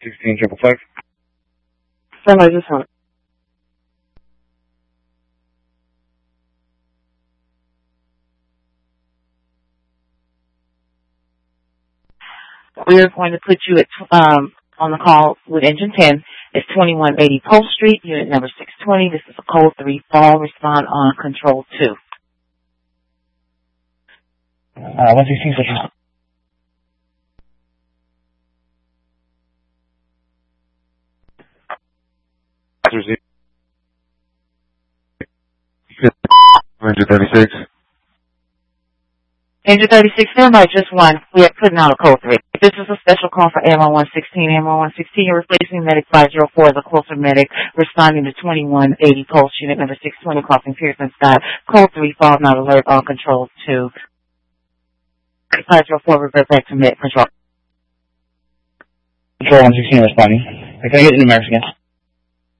16,555. Somebody just hung. We're going to put you at on the call with Engine 10. It's 2180 Pole Street, unit number 620. This is a code 3 fall. Respond on control 2. 116, section. Engine 36. Engine 36, standby just one. We are putting out a code 3. This is a special call for AMO 116. AMO 116, you're replacing medic 504 as a closer medic, responding to 2180 Pulse, unit number 620, crossing Pearson Scott. Code 3, fall not alert, all control 2. 504, revert back to med control. Control 116 responding. Can I get the numerics again?